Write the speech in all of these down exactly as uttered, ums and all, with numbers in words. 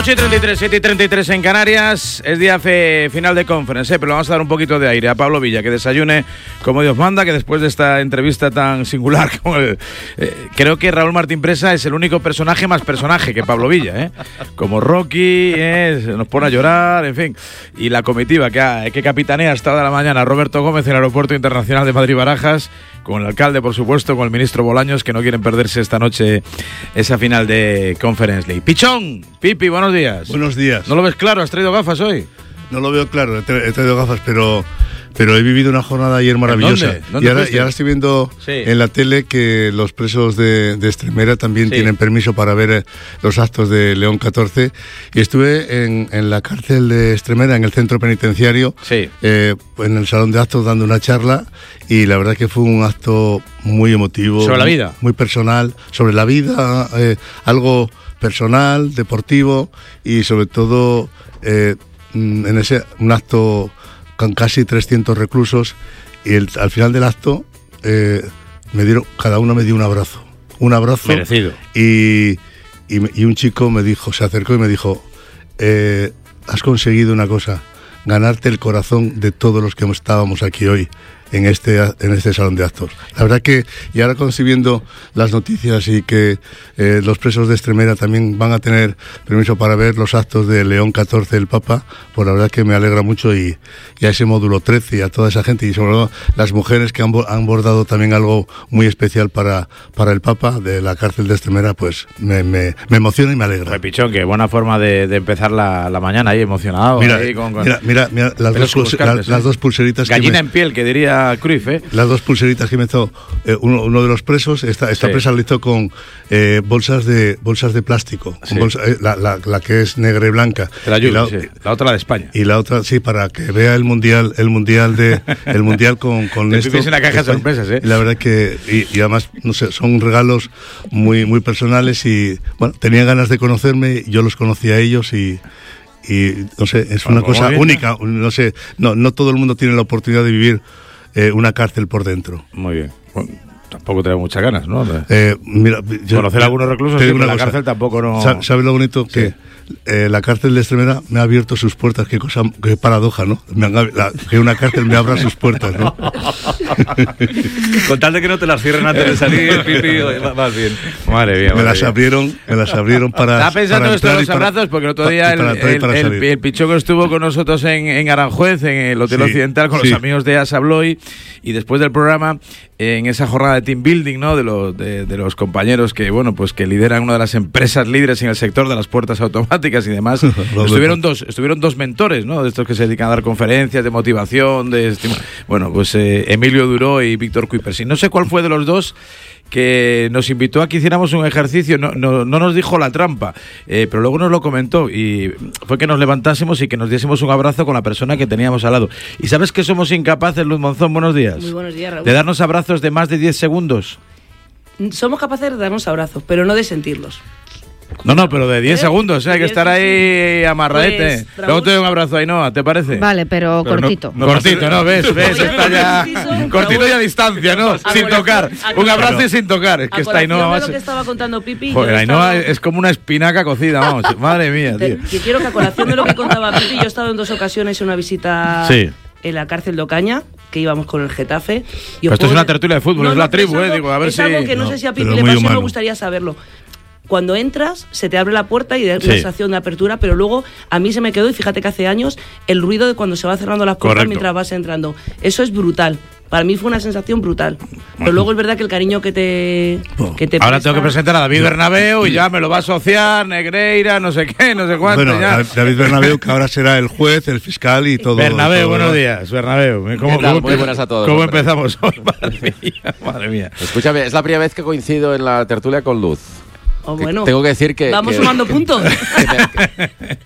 ocho y treinta y tres, siete y treinta y tres en Canarias, es día fe, final de conference, ¿eh? Pero le vamos a dar un poquito de aire a Pablo Villa, que desayune como Dios manda, que después de esta entrevista tan singular, como el, eh, creo que Raúl Martín Presa es el único personaje más personaje que Pablo Villa, ¿eh? Como Rocky, ¿eh? Se nos pone a llorar, en fin. Y la comitiva que, ha, que capitanea hasta de la mañana Roberto Gómez en el Aeropuerto Internacional de Madrid-Barajas, con el alcalde, por supuesto, con el ministro Bolaños, que no quieren perderse esta noche esa final de Conference League. Pichón, Pipi, buenos días. Buenos días. ¿No lo ves claro? ¿Has traído gafas hoy? No lo veo claro, he, tra- he traído gafas, pero, pero he vivido una jornada ayer maravillosa. ¿Dónde? ¿Dónde y, ahora, fuiste? y ahora estoy viendo Sí. en la tele que los presos de, de Extremera también Sí. tienen permiso para ver eh, los actos de León catorce. Y estuve en, en la cárcel de Extremera, en el centro penitenciario, Sí. eh, en el salón de actos dando una charla, y la verdad que fue un acto muy emotivo. ¿Sobre la muy- vida? Muy personal, sobre la vida, eh, algo personal, deportivo y sobre todo eh, en ese un acto con casi trescientos reclusos, y el, al final del acto eh, me dieron, cada uno me dio un abrazo, un abrazo Merecido. y, y, me- y un chico me dijo, se acercó y me dijo, eh, has conseguido una cosa, ganarte el corazón de todos los que estábamos aquí hoy en este en este salón de actos. La verdad que, y ahora concibiendo las noticias y que eh, los presos de Extremera también van a tener permiso para ver los actos de León catorce del Papa, pues la verdad que me alegra mucho, y, y a ese módulo trece y a toda esa gente, y sobre todo las mujeres que han, bo- han bordado también algo muy especial para, para el Papa de la cárcel de Extremera, pues me, me, me emociona y me alegra. Pues, Pichón, qué buena forma de, de empezar la, la mañana ahí, emocionado. Mira, ahí con, con mira, mira, mira las, pelos dos, pulse- cruzcantes, las, las ¿eh? dos pulseritas que Gallina me, en piel, que diría Cruyff, ¿eh? las dos pulseritas que me hizo eh, uno, uno de los presos. Esta, esta Sí. presa la hizo con eh, bolsas de bolsas de plástico, con Sí. bolsa- eh, la, la, la que es negra y blanca. De la y, lluvia, la, sí. La otra la de España. y la otra, sí, para que vea el mundial, el mundial de el mundial con, con Te esto. pides una caja de España. sorpresas, ¿eh? Y la verdad que, y, y además, no sé, son regalos muy, muy personales, y bueno, tenían ganas de conocerme, yo los conocí a ellos, y y no sé, es Bueno, una pues cosa muy bien, única, no sé, no, no todo el mundo tiene la oportunidad de vivir eh, una cárcel por dentro. Muy bien. Bueno, tampoco tenemos muchas ganas, ¿no? De Eh, mira, yo- conocer a algunos reclusos, te sí, digo pero una la cosa. cárcel tampoco no... Sa- ¿Sabes lo bonito? Sí. Que eh, la cárcel de Extremera me ha abierto sus puertas. Qué cosa, qué paradoja, ¿no? Me han ab- la- que una cárcel me abra sus puertas, ¿no? Con tal de que no te las cierren antes de salir, Pipi, va- vas bien. Madre mía, Me madre las mía. abrieron, me las abrieron para. Estaba pensando para esto de entrar los y para- abrazos, porque el otro pa- día y el, para entrar y el, para el, salir. el Pichón estuvo con nosotros en, en Aranjuez, en el Hotel Sí, Occidental, con sí. los amigos de Asa Abloy, y después del programa, en esa jornada de team building, ¿no? De los, de, de los compañeros que, bueno, pues que lideran una de las empresas líderes en el sector de las puertas automáticas y demás, estuvieron dos, estuvieron dos mentores, ¿no? De estos que se dedican a dar conferencias de motivación, de estimu- bueno, pues eh, Emilio Duró y Víctor Kuipers. Y no sé cuál fue de los dos que nos invitó a que hiciéramos un ejercicio, no, no, no nos dijo la trampa, eh, pero luego nos lo comentó, y fue que nos levantásemos y que nos diésemos un abrazo con la persona que teníamos al lado. ¿Y sabes que somos incapaces, Luz Monzón? Buenos días. Muy buenos días, Raúl. De darnos abrazos de más de diez segundos. Somos capaces de darnos abrazos, pero no de sentirlos. No, no, pero de diez ¿Eh? segundos, ¿eh? Hay que diez, estar sí, ahí amarradete. Pues, Raúl- Luego te doy un abrazo, Ainhoa, ¿te parece? Vale, pero, Pero no- cortito. no cortito, ¿no? ¿Ves? ¿Ves? Voy a Está ya preciso, cortito Raúl. y a distancia, ¿no? A Sin colación- tocar. a Un abrazo colación- y sin tocar. Es que A está colación Ainhoa de más... lo que estaba contando Pipi, Joder, yo he Ainhoa estado- es como una espinaca cocida, vamos. Madre mía, Te- tío. que quiero que a colación de lo que contaba Pipi, yo he estado en dos ocasiones en una visita Sí. en la cárcel de Ocaña, que íbamos con el Getafe. Y Pero os esto es puedo una de- tertulia de fútbol, es la pero tribu, eh, algo- digo, a ver es si- algo que no, No, sé si a pero Pipi le muy pasa y me humano. gustaría saberlo. Cuando entras, se te abre la puerta y da una Sí. sensación de apertura, pero luego a mí se me quedó, y fíjate que hace años, el ruido de cuando se va cerrando las puertas Correcto. mientras vas entrando. Eso es brutal. Para mí fue una sensación brutal. Pero luego es verdad que el cariño que te, que te Ahora tengo que presta- presentar a David Bernabéu y ya me lo va a asociar, Negreira, no sé qué, no sé cuánto. Bueno, ya. David Bernabéu, que ahora será el juez, el fiscal y todo. Bernabéu, todo, buenos ¿no? días, Bernabéu. ¿Cómo, ¿Qué tal? cómo Muy empe- buenas a todos, ¿Cómo hombre. empezamos hoy? Madre mía, madre mía. Escúchame, es la primera vez que coincido en la tertulia con Luz. Oh, bueno, Tengo que decir que... vamos que- sumando puntos. que me, que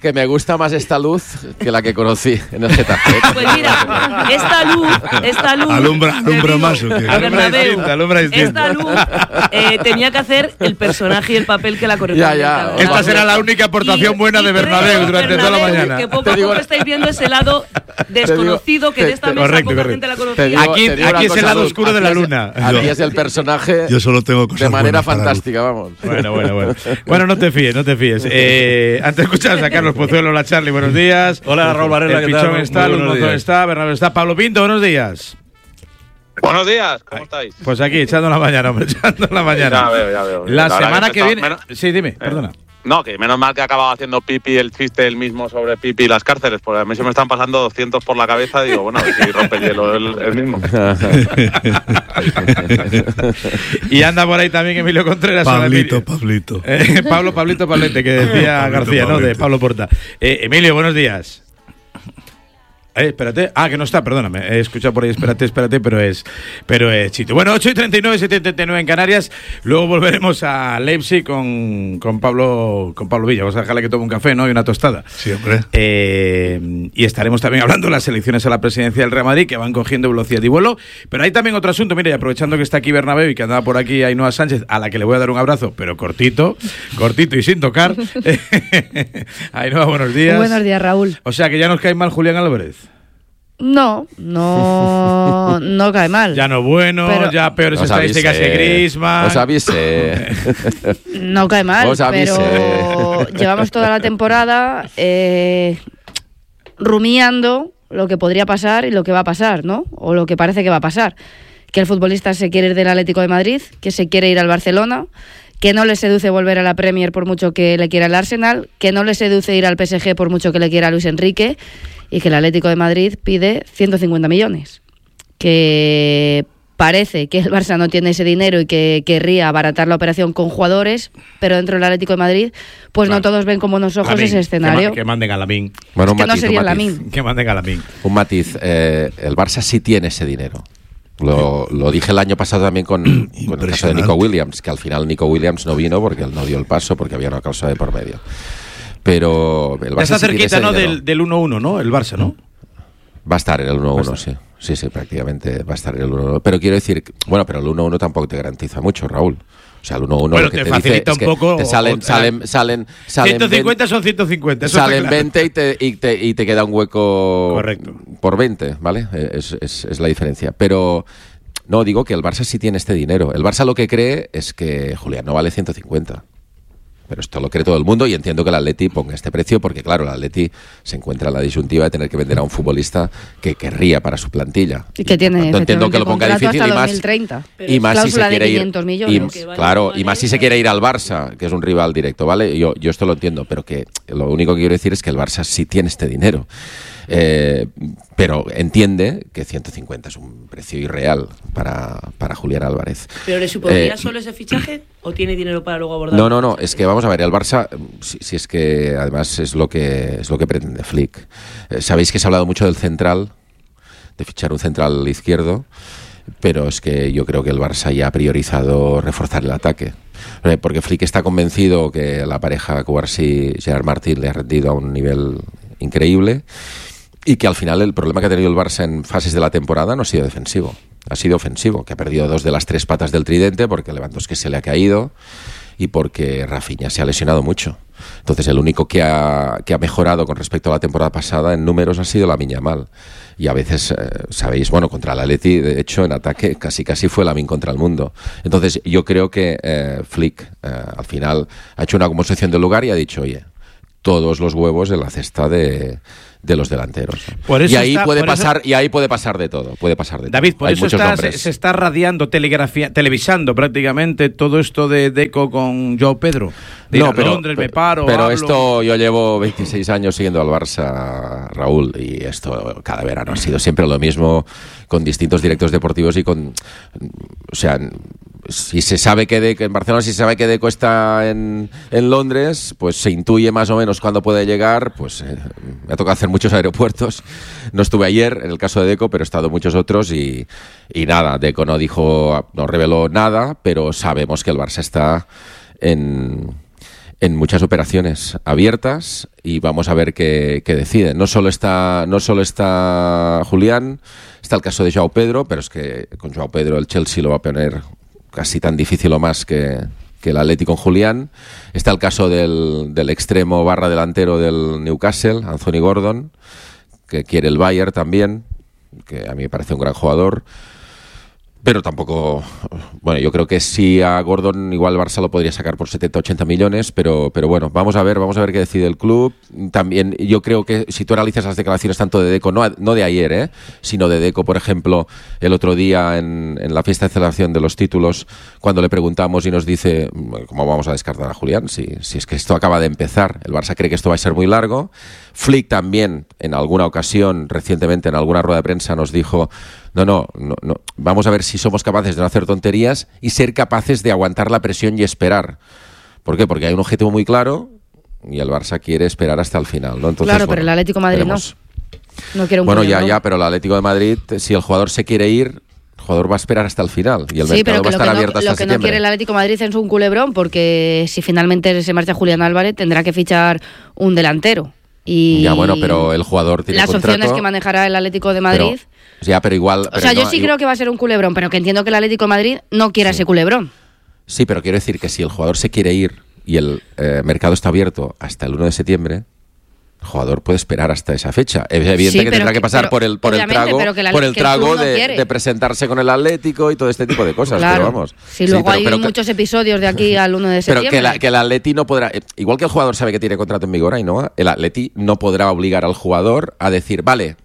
que me gusta más esta luz que la que conocí en el Getafe. Pues mira, esta luz, esta luz... ¿Alumbra, alumbra más o qué? Alumbra distinta, alumbra distinta. Esta luz eh, tenía que hacer el personaje y el papel que la correspondía. Ya, ya. Esta será la única aportación Y- buena y de creo, Bernabéu durante toda la Bernabéu, mañana. Que poco Te a digo- poco estáis viendo ese lado desconocido que de esta mesa correcto, poca correcto. gente la Te conocía. digo- Aquí- te digo una aquí es el cosa, lado Luz, oscuro de aquí la es- luna. Aquí es el personaje Yo solo tengo cosas de manera buenas para Luz. fantástica, vamos. Bueno, bueno, bueno. Bueno, no te fíes, no te fíes. Eh, antes escuchas a Carlos Pozuelo, hola Charlie, buenos días. Hola, Raúl Varela, El ¿qué tal? Pichón Muy está, Luz buenos Monzón días. está, Bernabéu está, Pablo Pinto, buenos días. Buenos días, ¿cómo estáis? Pues aquí, echando la mañana, hombre, echando la mañana. Ya veo, ya veo. La, La verdad semana que que me viene... está- Sí, dime, perdona. No, que menos mal que ha acabado haciendo Pipi el chiste el mismo sobre Pipi y las cárceles, porque a mí se me están pasando doscientos por la cabeza y digo, bueno, a ver si rompe el hielo el, el mismo. Y anda por ahí también Emilio Contreras. hola, Pablito, Emilio. Pablito. Eh, Pablo, Pablito, Pablete, que decía Pablito, García, ¿no? De Pablete. Pablo Porta. Eh, Emilio, buenos días. Eh, espérate. Ah, que no está, perdóname. He escuchado por ahí, espérate, espérate, pero es pero es Chito. Bueno, ocho y treinta y nueve, siete y treinta y nueve en Canarias. Luego volveremos a Leipzig con, con Pablo con Pablo Villa. Vamos a dejarle que tome un café, ¿no? Y una tostada. Siempre. Eh, y estaremos también hablando de las elecciones a la presidencia del Real Madrid, que van cogiendo velocidad y vuelo. Pero hay también otro asunto, mire, y aprovechando que está aquí Bernabéu y que andaba por aquí Ainhoa Sánchez, a la que le voy a dar un abrazo, pero cortito, cortito y sin tocar. Ainhoa, buenos días. Buenos días, Raúl. O sea, que ya nos cae mal Julián Álvarez. No, no, no cae mal. Ya no bueno, Pero- ya peores Os estadísticas avise, que Griezmann. Os avise. No cae mal, Os avise. pero llevamos toda la temporada eh, rumiando lo que podría pasar y lo que va a pasar, ¿no? O lo que parece que va a pasar. Que el futbolista se quiere ir del Atlético de Madrid, que se quiere ir al Barcelona, que no le seduce volver a la Premier por mucho que le quiera el Arsenal, que no le seduce ir al P S G por mucho que le quiera Luis Enrique, y que el Atlético de Madrid pide ciento cincuenta millones. Que parece que el Barça no tiene ese dinero y que querría abaratar la operación con jugadores, pero dentro del Atlético de Madrid, pues Claro. no todos ven con buenos ojos Lamin, ese escenario. Que, ma- que manden a Lamin. Bueno, Es un que no matiz, sería un matiz. Lamine. Que manden a Lamin. Un matiz. eh, el Barça sí tiene ese dinero. Lo, lo dije el año pasado también con, con el caso de Impresionante. Nico Williams, que al final Nico Williams no vino porque él no dio el paso porque había una causa de por medio. Pero el Ya Barça está sí tiene cerquita, ese ¿no? dinero. Del, del uno uno, ¿no? El Barça, ¿no? Va a estar en el uno uno, sí. Sí, sí, prácticamente va a estar en el uno uno. Pero quiero decir, que- bueno, pero el uno uno tampoco te garantiza mucho, Raúl. O sea, el uno uno Bueno, lo que te te, facilita dice un es que poco, te o- salen, o- salen, salen, salen ciento cincuenta son ciento cincuenta. Eso salen está claro. veinte y te, y, te, y te queda un hueco Correcto. por veinte, ¿vale? Es, es, es la diferencia. Pero no, digo que el Barça sí tiene este dinero. El Barça lo que cree es que Julián no vale ciento cincuenta. Pero esto lo cree todo el mundo y entiendo que el Atleti ponga este precio porque, claro, el Atleti se encuentra en la disyuntiva de tener que vender a un futbolista que querría para su plantilla. Y que tiene por tanto, entiendo que lo ponga contrato difícil hasta y más, dos mil treinta. y más si se Cláusula de quiere ir quinientos millones. y- Lo que vale, claro, vale, y más si se vale. quiere ir al Barça, que es un rival directo, ¿vale? Yo, yo esto lo entiendo, pero que lo único que quiero decir es que el Barça sí tiene este dinero. Eh, pero entiende que ciento cincuenta es un precio irreal para, para Julián Álvarez. ¿Pero le supondría Eh, solo ese fichaje o tiene dinero para luego abordar? No, no, no, es que vamos a ver, el Barça, si, si es que además es lo que es lo que pretende Flick. Eh, Sabéis que se ha hablado mucho del central, de fichar un central izquierdo, pero es que yo creo que el Barça ya ha priorizado reforzar el ataque. Eh, Porque Flick está convencido que la pareja Cubarsí-Gerard Martín le ha rendido a un nivel increíble y que al final el problema que ha tenido el Barça en fases de la temporada no ha sido defensivo, ha sido ofensivo, que ha perdido dos de las tres patas del tridente porque Lewandowski se le ha caído y porque Rafinha se ha lesionado mucho. Entonces el único que ha, que ha mejorado con respecto a la temporada pasada en números ha sido Lamine Yamal. Y a veces, eh, sabéis, bueno, contra el Atleti, de hecho, en ataque casi casi fue Lamine contra el mundo. Entonces yo creo que eh, Flick eh, al final ha hecho una composición del lugar y ha dicho, oye, todos los huevos en la cesta de, de los delanteros. Por eso y ahí está- puede por eso- pasar y ahí puede pasar de todo, puede pasar de David, todo. por Hay eso muchos está, se, nombres. se está radiando, telegrafía, televisando prácticamente todo esto de Deco con Joao Pedro. De ir a Londres, me paro, pero hablo. esto yo llevo veintiséis años siguiendo al Barça, Raúl, y esto cada verano ha sido siempre lo mismo con distintos directos deportivos y con, o sea, si se sabe que Deco, en Barcelona si se sabe que Deco está en, en Londres, pues se intuye más o menos cuándo puede llegar. Pues eh, me ha tocado hacer muchos aeropuertos. No estuve ayer en el caso de Deco, pero he estado en muchos otros y, y nada, Deco no dijo, no reveló nada, pero sabemos que el Barça está en en muchas operaciones abiertas y vamos a ver qué, qué decide. No solo está, no solo está Julián, está el caso de Joao Pedro, pero es que con Joao Pedro el Chelsea lo va a poner casi tan difícil o más que, que el Atleti con Julián. Está el caso del, del extremo barra delantero del Newcastle, Anthony Gordon, que quiere el Bayern también, que a mí me parece un gran jugador. Pero tampoco, bueno, yo creo que sí a Gordon igual el Barça lo podría sacar por setenta, ochenta millones, pero, pero bueno, vamos a ver, vamos a ver qué decide el club. También yo creo que si tú analizas las declaraciones tanto de Deco, no, no de ayer, ¿eh? sino de Deco, por ejemplo, el otro día en, en la fiesta de celebración de los títulos, cuando le preguntamos y nos dice, ¿cómo vamos a descartar a Julián? Si, si es que esto acaba de empezar, el Barça cree que esto va a ser muy largo. Flick también, en alguna ocasión, recientemente en alguna rueda de prensa nos dijo, no, no, no, no, vamos a ver si somos capaces de no hacer tonterías y ser capaces de aguantar la presión y esperar. ¿Por qué? Porque hay un objetivo muy claro y el Barça quiere esperar hasta el final, ¿no? Entonces, claro, bueno, pero el Atlético de Madrid veremos. no. No quiere un Bueno, ya, culebrón. ya, pero el Atlético de Madrid, si el jugador se quiere ir, el jugador va a esperar hasta el final y el Sí, mercado pero va a que estar lo que, abierto no, hasta lo que no septiembre. quiere el Atlético de Madrid es un culebrón, porque si finalmente se marcha Julián Álvarez tendrá que fichar un delantero. Y Ya, bueno, pero el jugador tiene las contrato, opciones que manejará el Atlético de Madrid. Pero, ya, pero igual. O pero sea, yo no, sí igual- creo que va a ser un culebrón, pero que entiendo que el Atlético de Madrid no quiera Sí. ese culebrón. Sí, pero quiero decir que si el jugador se quiere ir y el eh, mercado está abierto hasta el uno de septiembre, el jugador puede esperar hasta esa fecha. Es evidente Sí, que pero tendrá que que- pasar pero- por el por el obviamente, trago, pero que la- por el que el trago club no de, quiere. de presentarse con el Atlético y todo este tipo de cosas. Claro. Pero vamos. Si Sí, luego pero- hay pero que- muchos episodios de aquí al uno de Pero septiembre. que, la, que el Atleti no podrá, eh, igual que el jugador sabe que tiene contrato en vigor, Ainhoa, el Atleti no podrá obligar al jugador a decir, vale,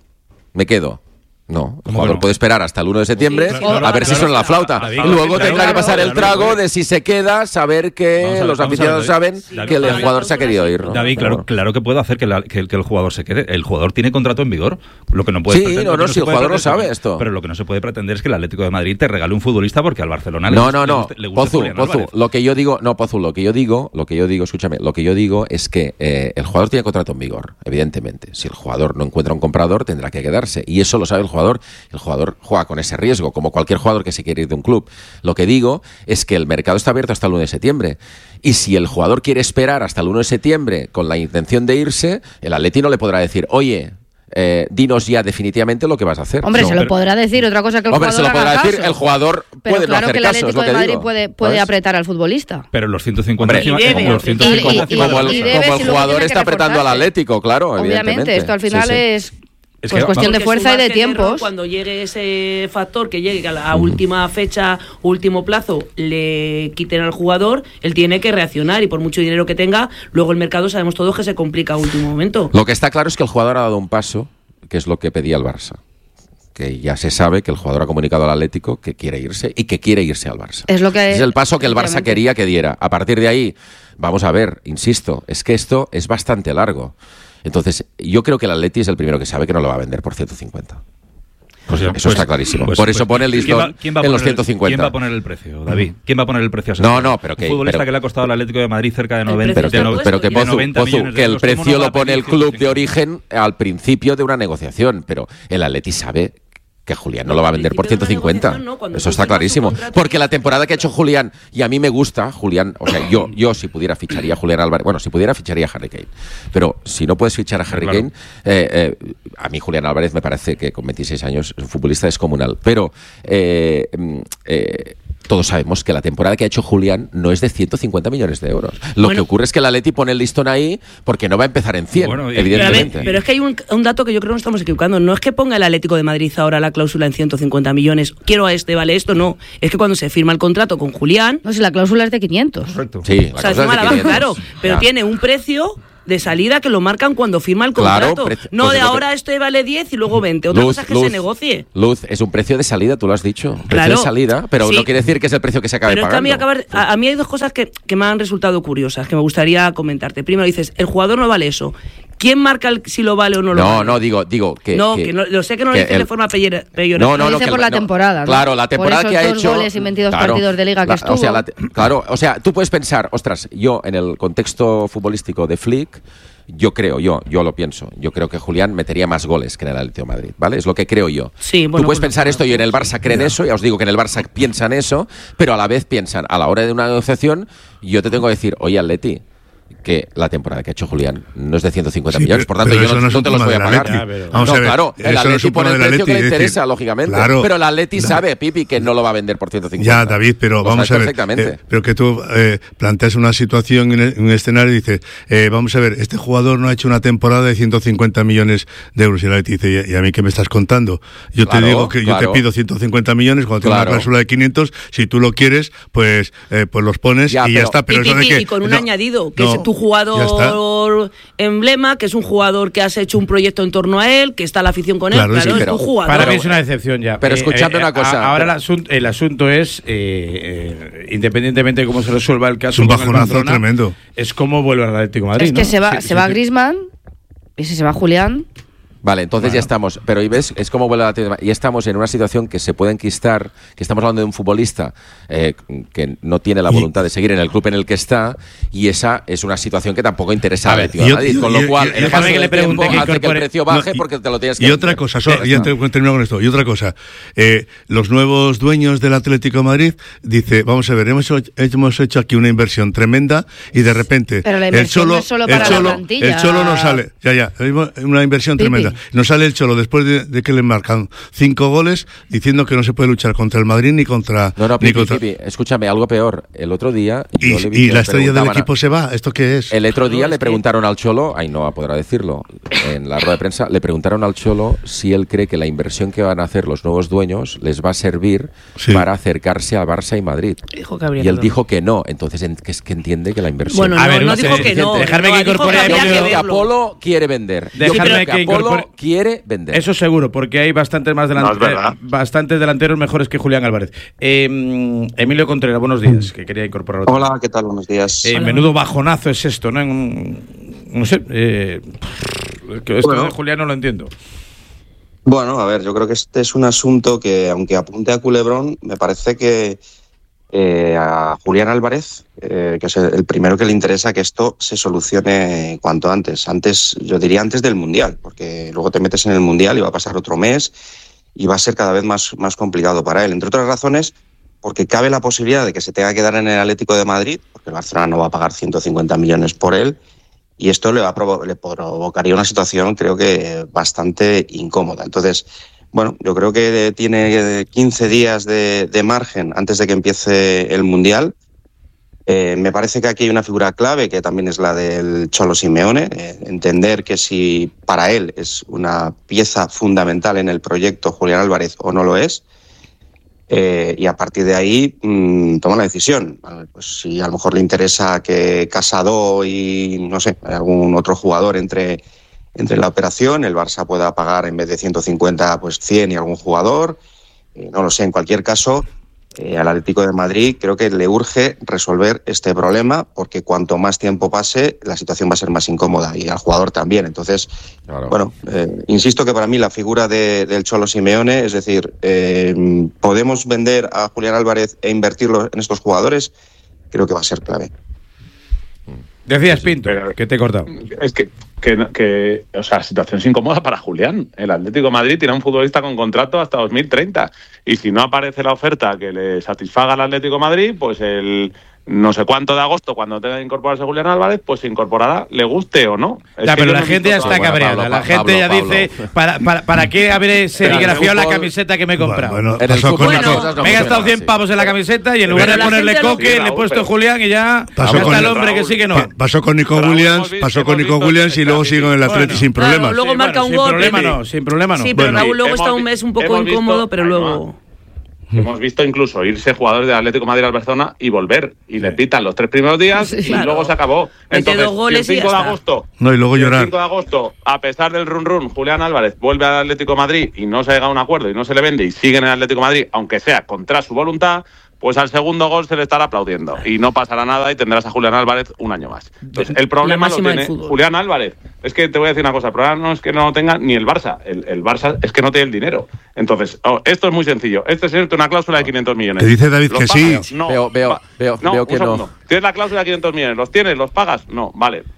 me quedo. No, el jugador no? puede esperar hasta el uno de septiembre Sí, sí, a claro, ver si claro, suena la flauta. David, Y luego claro, tendrá que claro, pasar el claro, trago claro. de si se queda, saber que Vamos a ver, los vamos a aficionados ver, saben David, que el David, jugador se ha querido ir, ¿no? David, Pero claro, claro que puede hacer que, la- que el, que el jugador se quede. El jugador tiene contrato en vigor. Lo que no puede Sí, pretender- no, lo que no, se si el puede jugador lo pretender- sabe esto. Pero lo que no se puede pretender es que el Atlético de Madrid te regale un futbolista porque al Barcelona le No, gusta- no, le no. gusta- le gusta Pozu, Julián Pozu, Álvarez. lo que yo digo, no, Pozu, lo que yo digo, lo que yo digo, escúchame, lo que yo digo es que eh, el jugador tiene contrato en vigor, evidentemente. Si el jugador no encuentra un comprador, tendrá que quedarse. Y eso lo sabe el jugador. El jugador juega con ese riesgo, como cualquier jugador que se quiere ir de un club. Lo que digo es que el mercado está abierto hasta el uno de septiembre. Y si el jugador quiere esperar hasta el uno de septiembre con la intención de irse, el Atleti no le podrá decir, oye, eh, dinos ya definitivamente lo que vas a hacer. Hombre, No, se lo pero- podrá decir. Otra cosa que el Hombre, se lo jugador podrá haga decir, caso. el jugador Pero puede claro no hacer que el caso, es Atlético lo de que Madrid digo. puede, puede ¿Sabes? apretar al futbolista. Pero los ciento cincuenta Hombre, encima, y debe, como los y- ciento y- cincuenta y- encima como del el, y Barça. debe, como el si luego jugador tiene está que apretando al reforzarse. Atlético, claro, Obviamente, evidentemente. esto al Sí, final sí. es Es pues que, cuestión de Porque fuerza su y de margen error, tiempos. Cuando llegue ese factor que llegue a la última fecha, último plazo, le quiten al jugador, él tiene que reaccionar y por mucho dinero que tenga, luego el mercado sabemos todos que se complica a último momento. Lo que está claro es que el jugador ha dado un paso, que es lo que pedía el Barça. Que ya se sabe que el jugador ha comunicado al Atlético que quiere irse y que quiere irse al Barça. Es lo que- es el paso que el Barça efectivamente. quería que diera. A partir de ahí, vamos a ver, insisto, es que esto es bastante largo. Entonces, yo creo que el Atleti es el primero que sabe que no lo va a vender por ciento cincuenta. Pues ya, Eso pues- está clarísimo. pues- Por eso pues, pone el ¿quién listón va- quién va a en los poner el- ciento cincuenta. ¿Quién va a poner el precio, David? ¿Quién va a poner el precio? a ese No, jugador? no, pero que- Un futbolista pero- que le ha costado al Atlético de Madrid cerca de El noventa. precio de está no- puesto. Pero que, de Pozu, noventa Pozu, millones de que el euros. ¿Cómo no precio va a lo pone pedir el club de ciento cincuenta? origen al principio de una negociación, pero el Atleti sabe que Julián no lo va a vender por Al ciento principio de una cincuenta. negociación, no, cuando Eso tú está firmas un clarísimo. contrato- Porque la temporada que ha hecho Julián, y a mí me gusta, Julián, o sea, yo, yo si pudiera ficharía a Julián Álvarez, bueno, si pudiera ficharía a Harry Kane, pero si no puedes fichar a Harry Claro. Kane, eh, eh, a mí Julián Álvarez me parece que con veintiséis años es un futbolista descomunal, pero eh, mm, eh, todos sabemos que la temporada que ha hecho Julián no es de ciento cincuenta millones de euros. Lo Bueno. que ocurre es que el Atleti pone el listón ahí porque no va a empezar en cien, Bueno, y- Pero, a ver, evidentemente. pero es que hay un, un dato que yo creo que nos estamos equivocando. No es que ponga el Atlético de Madrid ahora la cláusula en ciento cincuenta millones. Quiero a este, vale esto, no. Es que cuando se firma el contrato con Julián, No sé, la cláusula es de quinientos. Correcto. Sí, la o sea, cosa es encima de la baja, quinientos. claro, pero Ya. tiene un precio de salida que lo marcan cuando firma el Claro, contrato. precio- no pues de lo que- ahora este vale diez y luego veinte. Otra cosa es que se negocie. Luz, es un precio de salida, tú lo has dicho. Precio Claro. de salida, pero Sí. no quiere decir que es el precio que se acabe Pero es que a mí, pagando. acabar- a, a mí hay dos cosas que, que me han resultado curiosas, que me gustaría comentarte. Primero dices, el jugador no vale eso. ¿Quién marca el- si lo vale o no lo No, vale? no, digo, digo que... no, que- que no, lo sé que no que lo dices el- de forma peyor- peyorativa. No, no, Lo no. dice que por el- la no. temporada, ¿no? Claro, la temporada Por que esos ha dos hecho... goles y veintidós claro, partidos de liga que la- estuvo. O sea, la te- claro, o sea, tú puedes pensar, ostras, yo en el contexto futbolístico de Flick, Yo creo, yo, yo lo pienso. Yo creo que Julián metería más goles que en el Atlético de Madrid, ¿vale? Es lo que creo yo. Sí, bueno, Tú puedes bueno, pensar bueno, esto y en el Barça creen ya. eso, ya os digo que en el Barça piensan eso, pero a la vez piensan, a la hora de una negociación, yo te tengo que decir, oye, Atleti, que la temporada que ha hecho Julián no es de ciento cincuenta Sí, millones, pero- por tanto pero yo eso no, no es no un te los tema voy a del pagar. Atleti. Ya, pero- Vamos no, a ver, claro, el eso no es Atleti un pone el problema del precio que le Atleti, es interesa, decir, lógicamente, claro. pero el Atleti La- sabe, Pipi, que no lo va a vender por ciento cincuenta. Ya, David, pero Lo vamos sabes a ver, perfectamente. eh, pero que tú eh, planteas una situación en, el- en un escenario y dices, eh, vamos a ver, este jugador no ha hecho una temporada de ciento cincuenta millones de euros y la dice, ¿y, y a mí qué me estás contando? Yo Claro, te digo que claro. yo te pido ciento cincuenta millones cuando tengo Claro. una cláusula de quinientos, si tú lo quieres, pues eh, pues los pones Ya, y ya pero- está. Pero y, eso de y- que, y con un no, añadido, que no, es tu ya está. jugador emblema, que es un jugador que has hecho un proyecto en torno a él, que está la afición con él, Claro, claro, sí, es pero- tu jugador. Para Pero- mí es una decepción ya. pero escuchadme una cosa, a- Ahora pero- el, asunto, el asunto es, eh, eh, independientemente de cómo se resuelva el caso, Es un con el bajonazo Pamplona, tremendo. es cómo vuelve al Atlético de Madrid. Es que ¿no? se va, Sí, se sí, va sí. Griezmann y si se va Julián, Vale, entonces ya estamos. Pero y ves, es como vuelve la tema. Y estamos en una situación que se puede enquistar, que estamos hablando de un futbolista eh, que no tiene la Y- voluntad de seguir en el club en el que está, y esa es una situación que tampoco interesa A al ver, Atlético de yo- Madrid. yo- Con yo- lo cual, yo- el yo- paso déjame que del le pregunte tiempo que hace que el incorpore- precio baje No, y- porque te lo tienes que Y otra vender. cosa, so- ya te- termino con esto. Y otra cosa, eh, los nuevos dueños del Atlético de Madrid dice, vamos a ver, hemos hecho, hemos hecho aquí una inversión tremenda y de repente Pero la el inversión Cholo, no es solo el para la Cholo, plantilla. el Cholo no sale, ya ya, una inversión Pipi. tremenda. No sale el Cholo después de, de que le marcan cinco goles diciendo que no se puede luchar contra el Madrid ni contra No, no, ni Pipi, contra Pipi, escúchame, algo peor. El otro día. y, yo le vi y que la le estrella del preguntaban a- equipo se va. ¿Esto qué es? El otro día No, le es que- preguntaron al Cholo, Ainhoa podrá decirlo, en la rueda de prensa, le preguntaron al Cholo si él cree que la inversión que van a hacer los nuevos dueños les va a servir Sí. para acercarse a Barça y Madrid. Dijo que habría Y él que dijo que no, entonces en- que es que entiende que la inversión... Bueno, A no, ver, no no dijo sé, que no. dejarme no, que dijo incorpore que a habría Yo Emilio- creo que que verlo. Apolo quiere vender. Yo Dejarme creo que que Apolo incorpore- quiere vender. Eso seguro, porque hay bastantes más No, es delanteros, verdad. bastantes delanteros mejores que Julián Álvarez. Eh, Emilio Contreras, buenos días, que quería incorporar otro. Hola, ¿qué tal? Buenos días. Eh, menudo bajonazo es esto, ¿no? En- no sé, eh, que esto Bueno. de Julián no lo entiendo. Bueno, a ver, yo creo que este es un asunto que, aunque apunte a Culebrón, me parece que eh, a Julián Álvarez, eh, que es el el primero que le interesa que esto se solucione cuanto antes. Antes, yo diría antes del Mundial, porque luego te metes en el Mundial y va a pasar otro mes y va a ser cada vez más, más complicado para él. Entre otras razones, porque cabe la posibilidad de que se tenga que quedar en el Atlético de Madrid, porque el Barcelona no va a pagar ciento cincuenta millones por él, y esto le, va a provo- le provocaría una situación, creo que, bastante incómoda. Entonces, bueno, yo creo que tiene quince días de, de margen antes de que empiece el Mundial. Eh, me parece que aquí hay una figura clave, que también es la del Cholo Simeone. Eh, entender que si para él es una pieza fundamental en el proyecto Julián Álvarez o no lo es. Eh, y a partir de ahí mmm, toma la decisión. Vale, pues si a lo mejor le interesa que Casado y, no sé, algún otro jugador entre, entre en la operación, el Barça pueda pagar en vez de ciento cincuenta, pues cien y algún jugador. Eh, no lo sé, en cualquier caso, eh, al Atlético de Madrid creo que le urge resolver este problema, porque cuanto más tiempo pase, la situación va a ser más incómoda, y al jugador también. Entonces, Claro. bueno, eh, insisto que para mí la figura de, del Cholo Simeone, es decir, eh, podemos vender a Julián Álvarez e invertirlo en estos jugadores, creo que va a ser clave. Decías, Pinto, Pero- que te he cortado. Es que, que, que, o sea, la situación es incómoda para Julián. El Atlético de Madrid tiene un futbolista con contrato hasta dos mil treinta. Y si no aparece la oferta que le satisfaga al Atlético de Madrid, pues el no sé cuánto de agosto, cuando tenga que incorporarse Julián Álvarez, pues se incorporará, le guste o no. Es Ya, que pero yo la no he gente ya visto está todavía. Pablo, cabreada. La Pablo, gente ya Pablo. dice, ¿para, para, ¿para qué habré serigrafiado la fútbol- camiseta que me he comprado? Bueno, En el pasó fútbol con las Nico, cosas no Me he gastado funcionan cien así. pavos en la camiseta y en lugar Pero de la ponerle gente lo- coque, le he puesto pero- Julián y ya Pasó ya con está el el- hombre que sí que no. Pa- pasó con Nico Raúl, Williams, hemos visto- pasó con hemos Nico visto Williams y que luego está sigo en el Bueno, Atleti sin claro, problemas. luego Sí, marca bueno, un sin gol, problema Pipi. no, sin problema no. Sí, pero Bueno, Raúl luego hemos está un vi- mes un poco hemos visto- incómodo, pero Ay, luego... Hemos visto incluso irse jugadores del Atlético de Madrid al Barcelona y volver. Y le pitan los tres primeros días Sí, y claro. luego se acabó. Mete Entonces, dos goles si el y ya cinco de está. agosto. No, y luego si el llorar. cinco de agosto, a pesar del run run, Julián Álvarez vuelve al Atlético de Madrid y no se llega a un acuerdo y no se le vende y sigue en el Atlético de Madrid, aunque sea contra su voluntad, pues al segundo gol se le estará aplaudiendo. Y no pasará nada y tendrás a Julián Álvarez un año más. Entonces, el problema lo máxima del tiene fútbol. Julián Álvarez. Es que te voy a decir una cosa, el problema no es que no lo tenga ni el Barça. El, el Barça es que no tiene el dinero. Entonces, oh, esto es muy sencillo. Este señor tiene una cláusula de quinientos millones. Te dice David ¿Los que pagas? sí. No. Veo- veo- Va- veo- no, veo un que no. segundo. Tienes la cláusula de quinientos millones. ¿Los tienes? ¿Los pagas? No. Vale.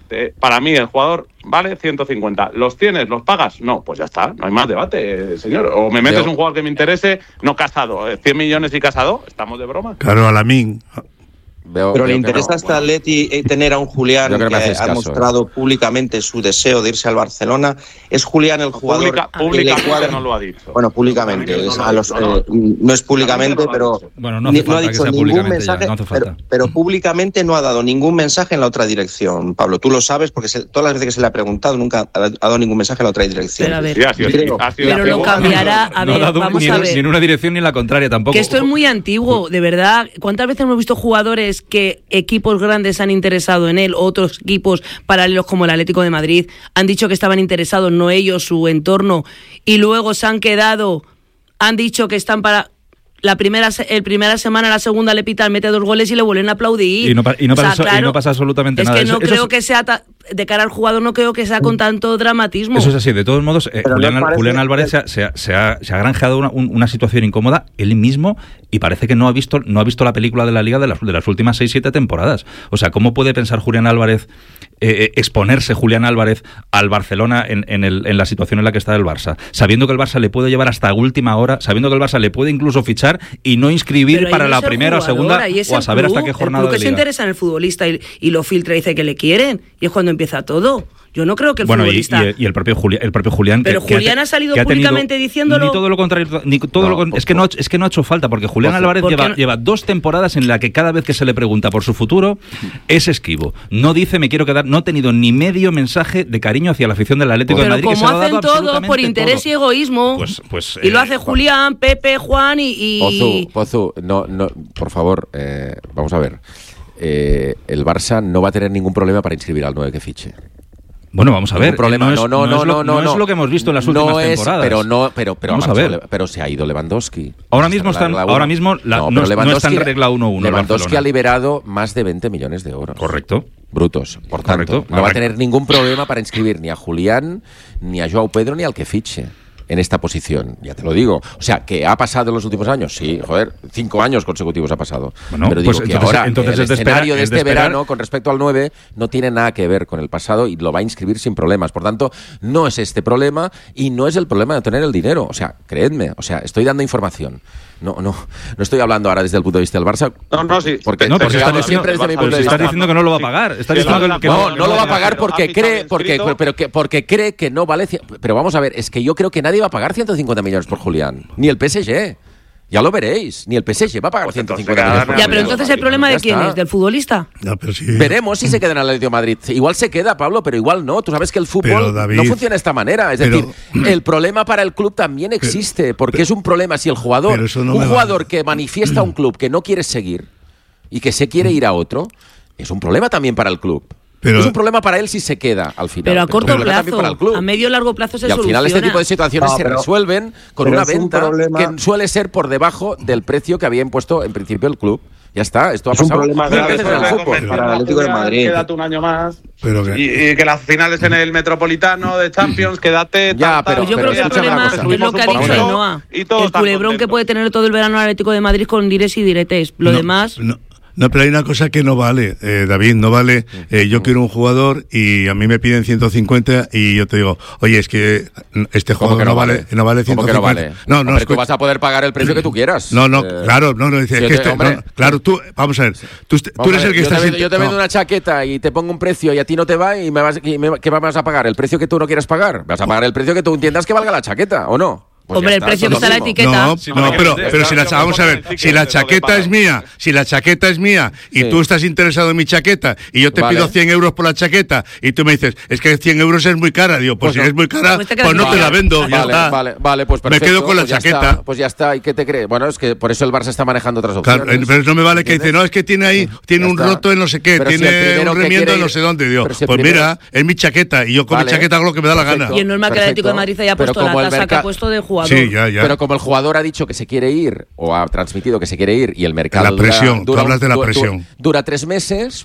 te, para mí el jugador vale ciento cincuenta. ¿Los tienes? ¿Los pagas? No, pues ya está, no hay más debate, eh, señor. O me metes Yo... un jugador que me interese, no Casado, eh, cien millones y Casado, ¿estamos de broma? Claro, Alamín. Veo, Pero veo le interesa no. a este bueno. Atleti tener a un Julián que, que ha caso, mostrado eh. públicamente su deseo de irse al Barcelona. ¿Es Julián el jugador Pública, públicamente cuadra... no lo ha dicho. Bueno, públicamente. No, es, a los, no, eh, no es públicamente, no pero bueno, no, hace falta no ha dicho que sea ningún mensaje. Ya, no hace falta. Pero, pero públicamente no ha dado ningún mensaje en la otra dirección. Pablo, tú lo sabes porque se, todas las veces que se le ha preguntado nunca ha, ha dado ningún mensaje en la otra dirección. Pero, a ver, sí, ha sido, pero, ha sido pero lo cambiará. A ver, vamos ni, a ver. Ni en una dirección ni en la contraria tampoco. Que esto es muy antiguo, de verdad. ¿Cuántas veces hemos visto jugadores que equipos grandes han interesado en él, otros equipos paralelos como el Atlético de Madrid han dicho que estaban interesados, no ellos, su entorno, y luego se han quedado, han dicho que están para la primera el primera semana, la segunda le pitan, mete dos goles y le vuelven a aplaudir. Y no, y no, o sea, pasa, claro, y no pasa absolutamente es nada. Es que no eso, creo eso que sea ta, de cara al jugador, no creo que sea con tanto dramatismo. Eso es así, de todos modos, eh, Julián, Julián Álvarez se ha, se, ha, se, ha, se ha granjeado una, un, una situación incómoda él mismo y parece que no ha visto no ha visto la película de la Liga de las, de las últimas seis siete temporadas. O sea, ¿cómo puede pensar Julián Álvarez, eh, exponerse Julián Álvarez al Barcelona en, en, el, en la situación en la que está el Barça? Sabiendo que el Barça le puede llevar hasta última hora, sabiendo que el Barça le puede incluso fichar y no inscribir para la primera o segunda o a saber club, hasta qué jornada el club que de Liga. Se interesa en el futbolista y, y lo filtra y dice que le quieren y es cuando empieza todo. Yo no creo que el bueno, futbolista... Y, y, y el propio Julián, el propio Julián pero que, Julián que ha, ha salido que públicamente ha diciéndolo... Ni todo lo contrario, ni todo no, lo con, es que no es que no ha hecho falta porque Julián por, Álvarez lleva, no? lleva dos temporadas en la que cada vez que se le pregunta por su futuro es esquivo. No dice me quiero quedar, no ha tenido ni medio mensaje de cariño hacia la afición del Atlético pero de Madrid. Pero como que se hacen todo por interés todo. y egoísmo. Pues, pues, y lo eh, hace Julián, Pepe, Juan y... y... Pozu, Pozu, no, no, por favor, eh, vamos a ver. Eh, el Barça no va a tener ningún problema para inscribir al nueve que fiche. Bueno, vamos a ver. Problema. No, es, no, no, no, no, es lo, no, no, no es lo que hemos visto en las últimas no es, temporadas. Pero no, pero, pero, vamos a ver. Pero se ha ido Lewandowski. Ahora mismo están, ahora mismo la, no, no, no está en regla uno uno. Lewandowski ha liberado más de veinte millones de euros. Correcto. Brutos. Por tanto, Correcto. no va a tener ningún problema para inscribir ni a Julián, ni a Joao Pedro, ni al que fiche en esta posición, ya te lo digo. O sea, que ha pasado en los últimos años, sí, joder, cinco años consecutivos ha pasado. Bueno, pero digo pues que entonces, ahora entonces el es de escenario esperar, de este de verano con respecto al nueve no tiene nada que ver con el pasado y lo va a inscribir sin problemas. Por tanto, no es este problema y no es el problema de tener el dinero. O sea, creedme, o sea, estoy dando información. No, no, no estoy hablando ahora desde el punto de vista del Barça. No, no, sí. Porque, no, porque está diciendo, siempre desde mi punto de vista. Está diciendo que no lo va a pagar. Está sí, diciendo no, que, que no, no, no lo va a pagar porque cree, porque, pero que, porque cree que no vale. Pero vamos a ver, es que yo creo que nadie va a pagar ciento cincuenta millones por Julián, ni el P S G. Ya lo veréis, ni el P S G va a pagar ciento cincuenta millones por Julián. Ya, pero entonces el problema de quién es, del futbolista. No, pero sí. Veremos si se queda en el Atlético de Madrid. Igual se queda, Pablo, pero igual no. Tú sabes que el fútbol David, no funciona de esta manera. Es pero, decir, el problema para el club también existe, pero, porque pero, es un problema si el jugador, no un jugador va. que manifiesta a un club que no quiere seguir y que se quiere ir a otro, es un problema también para el club. Pero, es un problema para él si se queda al final. Pero a corto pero plazo, para el club. A medio y largo plazo se soluciona. Y al final este tipo de situaciones no, pero, se resuelven con una venta un problema... que suele ser por debajo del precio que había impuesto en principio el club. Ya está, esto ha es pasado un problema grave veces en el fútbol. Para el Atlético de Madrid. Quédate un año más. Pero que... y, y que las finales en el Metropolitano de Champions, quédate. Ya, pero, yo pero creo que el problema es lo que ha dicho Ainhoa. El culebrón que puede tener todo el verano el Atlético de Madrid con dires y diretes. Lo no, demás. No. No, pero hay una cosa que no vale, eh, David, no vale. Eh, yo quiero un jugador y a mí me piden ciento cincuenta y yo te digo, oye, es que este jugador que no, no vale, no vale ciento cincuenta. ¿Cómo que no vale? No, no, pero tú vas a poder pagar el precio que tú quieras. No, no, eh, claro, no, no, es que este, no, claro, tú, vamos a ver, tú, tú eres ver, el que yo estás... Te vendo, yo te vendo no. una chaqueta y te pongo un precio y a ti no te va y me vas, y me, ¿qué vas a pagar? ¿El precio que tú no quieres pagar? Vas a pagar el precio que tú entiendas que valga la chaqueta, ¿o no? Pues hombre, el está, precio que está la etiqueta. No, sí, no, pero, pero, pero si la vamos a ver, si la chaqueta es mía, si la chaqueta es mía y sí. tú estás interesado en mi chaqueta y yo te vale. pido cien euros por la chaqueta y tú me dices, es que cien euros es muy cara, digo, pues, pues si no. es muy cara, pues, pues no vale. te la vendo, vale, ya está. Vale, vale, pues perfecto. Me quedo con la pues chaqueta. Ya está, pues ya está, ¿y qué te crees? Bueno, es que por eso el Barça está manejando otras opciones. Claro, pero no me vale que dice, no, es que tiene ahí, tiene un roto en no sé qué, tiene un remiendo en no sé dónde, digo, pues mira, es mi chaqueta y yo con mi chaqueta hago lo que me da la gana. Y es normal que el Atlético de Madrid haya puesto la tasa que ha puesto de jugador. Sí, ya, ya. Pero como el jugador ha dicho que se quiere ir o ha transmitido que se quiere ir y el mercado la presión, dura, dura, tú hablas de la dura, presión. Dura, dura tres meses,